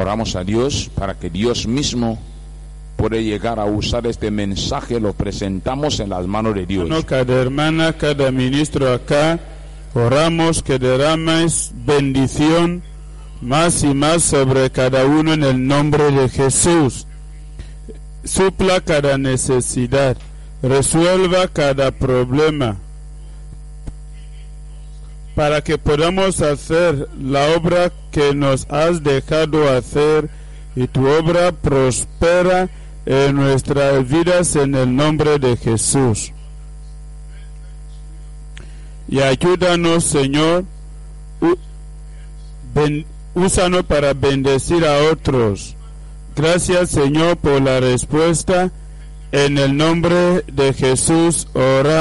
Oramos a Dios para que Dios mismo pueda llegar a usar este mensaje. Lo presentamos en las manos de Dios. Cada hermana, cada ministro acá, oramos que derrames bendición más y más sobre cada uno en el nombre de Jesús. Supla cada necesidad, resuelva cada problema, para que podamos hacer la obra que nos has dejado hacer, y tu obra prospera en nuestras vidas en el nombre de Jesús. Y ayúdanos, Señor, úsanos para bendecir a otros. Gracias, Señor, por la respuesta. En el nombre de Jesús oramos.